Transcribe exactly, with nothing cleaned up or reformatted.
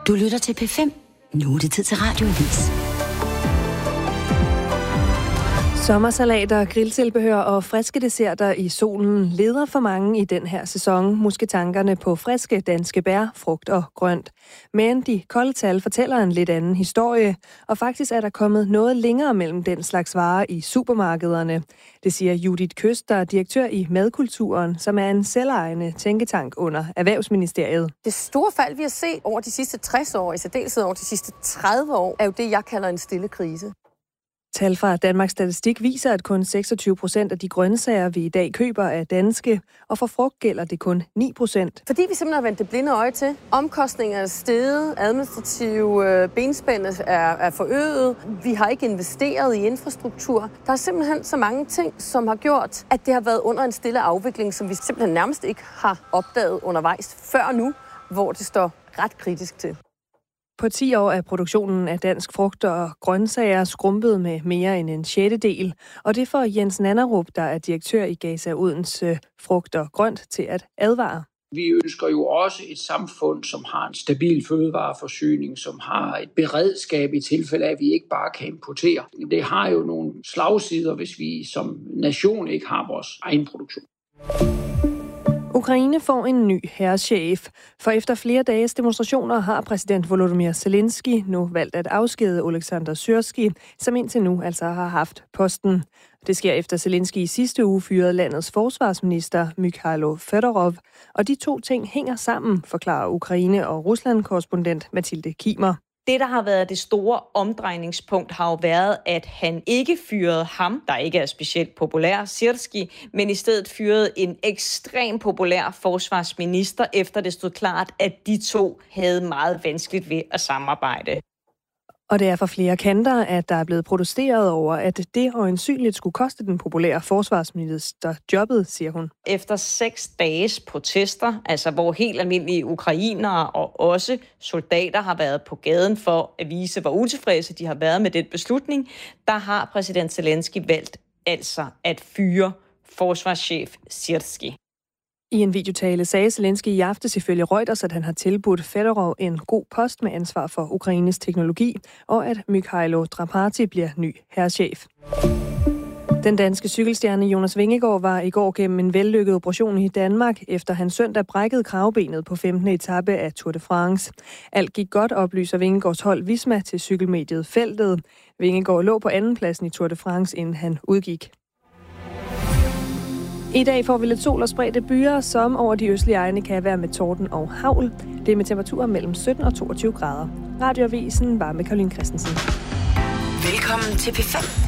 Du lytter til P fem. Nu er det tid til Radioavis. Sommersalater, grilltilbehør og friske desserter i solen leder for mange i den her sæson. Måske tankerne på friske danske bær, frugt og grønt. Men de kolde tal fortæller en lidt anden historie, og faktisk er der kommet noget længere mellem den slags varer i supermarkederne. Det siger Judith Køst, der er direktør i Madkulturen, som er en selvejende tænketank under Erhvervsministeriet. Det store fald, vi har set over de sidste tres år, i særdeleshed over de sidste tredive år, er jo det, jeg kalder en stille krise. Tal fra Danmarks Statistik viser, at kun seksogtyve procent af de grøntsager, vi i dag køber, er danske, og for frugt gælder det kun ni procent. Fordi vi simpelthen har vendt det blinde øje til. Omkostninger er steget, administrative benspænd er, er forøget. Vi har ikke investeret i infrastruktur. Der er simpelthen så mange ting, som har gjort, at det har været under en stille afvikling, som vi simpelthen nærmest ikke har opdaget undervejs før nu, hvor det står ret kritisk til. På ti år er produktionen af dansk frugt og grøntsager skrumpet med mere end en sjettedel, og det får Jens Nannerup, der er direktør i Gaza Odense Frugt og Grønt, til at advare. Vi ønsker jo også et samfund, som har en stabil fødevareforsyning, som har et beredskab i tilfælde af, at vi ikke bare kan importere. Det har jo nogle slagsider, hvis vi som nation ikke har vores egen produktion. Ukraine får en ny hærchef, for efter flere dages demonstrationer har præsident Volodymyr Zelensky nu valgt at afskede Oleksandr Syrskij, som indtil nu altså har haft posten. Det sker efter Zelensky i sidste uge fyrede landets forsvarsminister Mykhailo Fedorov, og de to ting hænger sammen, forklarer Ukraine- og Rusland-korrespondent Mathilde Kimer. Det, der har været det store omdrejningspunkt, har jo været, at han ikke fyrede ham, der ikke er specielt populær, Syrskij, men i stedet fyrede en ekstremt populær forsvarsminister, efter det stod klart, at de to havde meget vanskeligt ved at samarbejde. Og det er fra flere kanter, at der er blevet protesteret over, at det øjensynligt skulle koste den populære forsvarsminister jobbet, siger hun. Efter seks dages protester, altså hvor helt almindelige ukrainere og også soldater har været på gaden for at vise, hvor utilfredse de har været med den beslutning, der har præsident Zelensky valgt altså at fyre forsvarschef Syrskij. I en videotale sagde Zelensky i aftes ifølge Reuters, at han har tilbudt Fedorov en god post med ansvar for Ukraines teknologi, og at Mykhailo Drapati bliver ny hærchef. Den danske cykelstjerne Jonas Vingegaard var i går gennem en vellykket operation i Danmark, efter han søndag brækkede kravbenet på femtende etape af Tour de France. Alt gik godt, oplyser Vingegaards hold Visma til cykelmediet Feltet. Vingegaard lå på andenpladsen i Tour de France, inden han udgik. I dag får vi lidt sol og spredte byer, som over de østlige egne kan være med torden og hagl. Det er med temperaturer mellem sytten og toogtyve grader. Radioavisen var med Caroline Christensen. Velkommen til P fem.